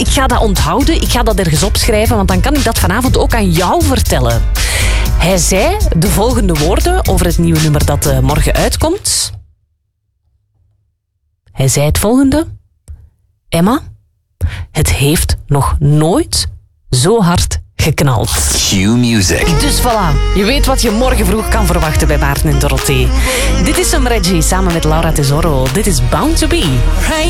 ik ga dat onthouden, ik ga dat ergens opschrijven, want dan kan ik dat vanavond ook aan jou vertellen. Hij zei de volgende woorden over het nieuwe nummer dat morgen uitkomt. Hij zei het volgende. Emma, het heeft nog nooit zo hard geknald. Q-Music. Dus voilà, je weet wat je morgen vroeg kan verwachten bij Maarten en Dorothee. Dit is Reggie samen met Laura Tesoro. Dit is Bound to Be.